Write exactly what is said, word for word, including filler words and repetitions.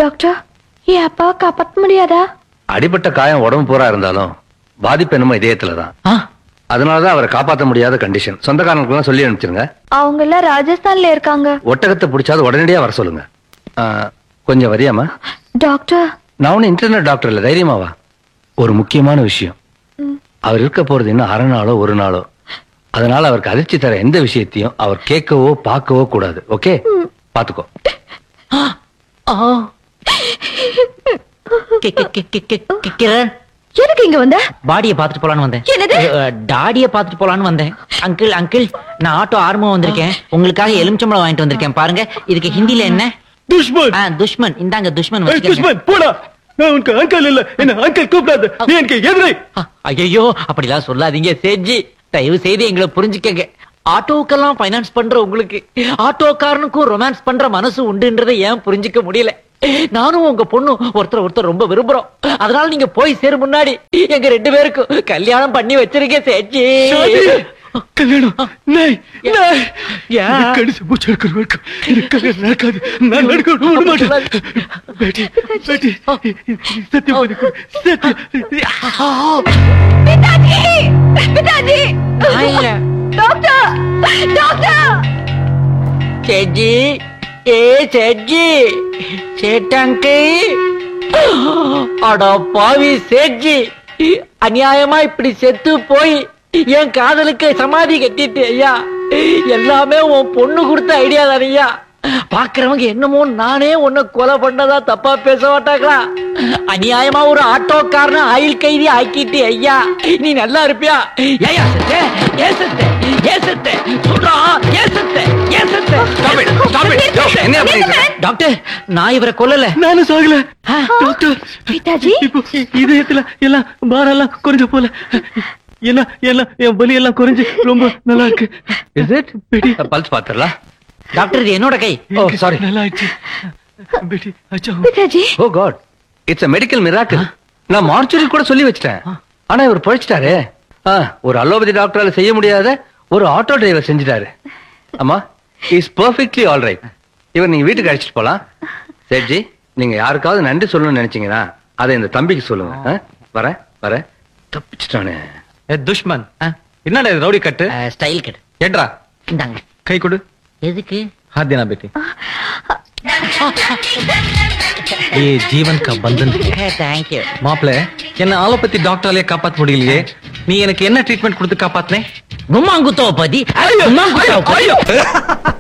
Doctor என் அப்பாவை காப்பாற்ற முடியாதா? அடிபட்ட காயம் உடம்பு பூரா இருந்தாலும் பாதிப்பு என்னமோ இதயத்துலதான். அதனாலதான் அவரை காப்பாற்ற முடியாத கண்டிஷன். சொந்தக்காரங்களுக்கெல்லாம் சொல்லி அனுப்பிச்சிருங்க. அவங்க எல்லாம் ராஜஸ்தான்ல இருக்காங்க. ஒட்டகத்தை பிடிச்சாது உடனடியா வர சொல்லுங்க. ஆ, கொஞ்சம் வரியாமா? டாக்டர் நான் ஒன்னும் இன்டர்நெட் டாக்டர் இல்ல, தைரியமாவா. ஒரு முக்கியமான விஷயம், அவர் இருக்க போறது இன்னும் அரை நாளோ ஒரு நாளோ. அதனால அவருக்கு அதிர்ச்சி தர எந்த விஷயத்தையும் அவர் கேட்கவோ பார்க்கவோ கூடாது. ஓகே, பாத்துக்கோ. கிரண், எதுக்கு இங்க வந்த? பாடியை பாத்துட்டு போலான்னு வந்தேன். என்னது? டாடியை பாத்துட்டு போலான்னு வந்தேன். அங்கிள் அங்கிள் நான் ஆட்டோ ஆர்வமா வந்திருக்கேன். உங்களுக்காக எலுமிச்சம்பழம் வாங்கிட்டு வந்திருக்கேன். பாருங்க, இதுக்கு ஹிந்தில என்ன? துஷ்மன். ஆ, துஷ்மன். இந்தாங்க துஷ்மன். ஏய், துஷ்மன் போடா. நான் உனக்கு அங்கிள் இல்ல, என்ன அங்கிள் கூப்பிடாத. நீ எனக்கு எதிரை. ஐயோ, அப்படிலாம் சொல்லாதீங்க சேட்ஜி. தயவு செய்து எங்களை புரிஞ்சுக்கங்க. ஆட்டோக்கெல்லாம் பைனான்ஸ் பண்ற உங்களுக்கு ஆட்டோக்காரனுக்கும் ரொமான்ஸ் பண்ற மனசு உண்டுன்றதை ஏன் புரிஞ்சுக்க முடியல? நானும் உங்க பொண்ணு ஒருத்தர் ஒருத்தர் ரொம்ப விரும்புறோம். அதனால நீங்க போய் சேர முன்னாடி எங்க ரெண்டு பேருக்கும் கல்யாணம் பண்ணி வச்சிருக்கேன் சேட்ஜி. கல்யாணம் நாய் நாய் ஏன் கடிச்சு மூச்சு எடுக்கிற வரைக்கும் எனக்கு கல்யாணம் நடக்காது. நான் நடக்க விட மாட்டேன். பேட்டி பேட்டி சத்தியம் பண்ணி கொடு. சத்தியம். பிதாஜி பிதாஜி இல்ல டாக்டர் டாக்டர் சேட்ஜி. ஏ சேட்ஜி, சேட்டங்கே. அட பாவி சேட்ஜி, அநியாயமா இப்படி செத்து போய் என் காதலுக்கு சமாதி கட்டிட்டு ஐயா. எல்லாமே உன் பொண்ணு கொடுத்த ஐடியா தானையா. பாக்குறவங்க என்னமோ நானே உன்னை கொலை பண்ணதா தப்பா பேச மாட்டாங்களா? அநியாயமா ஒரு ஆட்டோக்காரன ஆயில் கைதி ஆக்கிட்டு ஐயா. நீ நல்லா இருப்பியா? ஏயா செத்த? ஏன் செத்த? ஏன் செத்த? சொல்றா, ஏன் செத்த? ஏன் செத்த? டாக்டர், நான் இவரை கொல்லல. நானும் சாகல டாக்டர். பிதாஜி, இப்போ இதயத்துல எல்லாம் பாரெல்லாம் குறைஞ்ச போல. எல்லாம் எல்லாம் என் வலி எல்லாம் குறைஞ்சு ரொம்ப நல்லா இருக்கு. Is it? பேட்டி பல்ஸ் பாத்துறலாம். டாக்டர், இது என்னோட கை. ஓ சாரி. நல்லா ஆயிடுச்சு பேட்டி. அச்சா. பிதாஜி ஓ God, it's a medical miracle. நான் மார்ச்சுரி கூட சொல்லி வச்சிட்டேன். ஆனா இவர் பழிச்சிட்டாரே. ஒரு அலோபதி டாக்டரால செய்ய முடியாத ஒரு ஆட்டோ டிரைவர் செஞ்சிட்டாரு. அம்மா, இஸ் பெர்ஃபெக்ட்லி ஆல் ரைட். இவர் நீங்க வீட்டுக்கு அழைச்சிட்டு போலாம். சேட்ஜி, நீங்க யாருக்காவது நன்றி சொல்லணும்னு நினைச்சீங்கன்னா அதை இந்த தம்பிக்கு சொல்லுங்க. வரேன் வரேன். தப்பிச்சிட்டானே. துஷ்மன், என்னடா இது ரவுடி கட்டு? Style cut. ஏட்ரா இந்தாங்க. கை கொடு. எதுக்கு? हाथ देना बेटी. ये जीवन का बंधन है. Thank you. மாப்பிள்ள, என்ன ஆலோபதி டாக்டராலே காப்பாத்த முடியலையே. நீ எனக்கு என்ன ட்ரீட்மெண்ட் கொடுத்து காப்பாத்துனே? கும்மாங்குத்தோ பதி. ஐயோ, கும்மாங்குத்தோ ஐயோ.